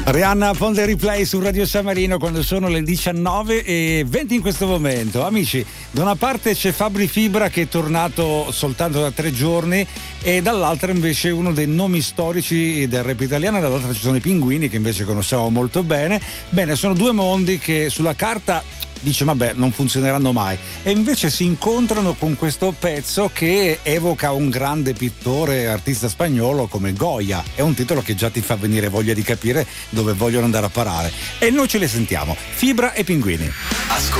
Rihanna Pon the Replay su Radio San Marino quando sono le 19:20 in questo momento. Amici, da una parte c'è Fabri Fibra che è tornato soltanto da 3 giorni e dall'altra invece uno dei nomi storici del rap italiano, e dall'altra ci sono i Pinguini che invece conosciamo molto bene. Bene, sono due mondi che sulla carta dice vabbè non funzioneranno mai, e invece si incontrano con questo pezzo che evoca un grande pittore, artista spagnolo come Goya. È un titolo che già ti fa venire voglia di capire dove vogliono andare a parare, e noi ce le sentiamo, Fibra e Pinguini.